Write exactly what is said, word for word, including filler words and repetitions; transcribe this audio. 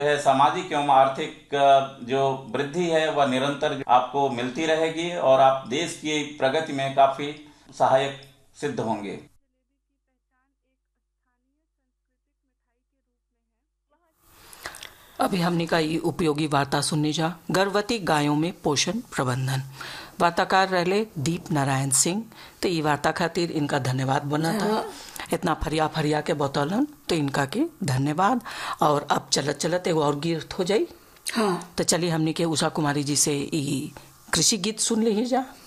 है सामाजिक एवं आर्थिक अ, जो वृद्धि है वह निरंतर आपको मिलती रहेगी और आप देश की प्रगति में काफी सहायक सिद्ध होंगे। अभी हमने का ये उपयोगी वार्ता सुनने जा गर्भवती गायों में पोषण प्रबंधन। वार्ताकार रहले दीप नारायण सिंह। तो ये वार्ता खातिर इनका धन्यवाद बना था, इतना फरिया फरिया के बतौलन, तो इनका के धन्यवाद। और अब चलत चलत एगो और गीत हो जाई। हाँ तो चलिए हमने के उषा कुमारी जी से ये कृषि गीत सुन ली जा।